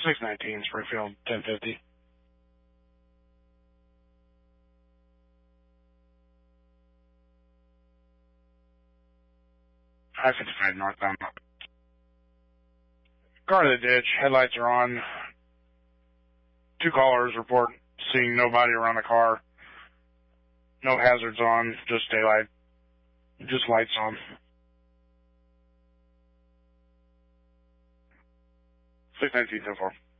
619 Springfield 1050. 55 northbound. Car to the ditch. Headlights are on. 2 callers report seeing nobody around the car. No hazards on. Just daylight. Just lights on. 619 so far.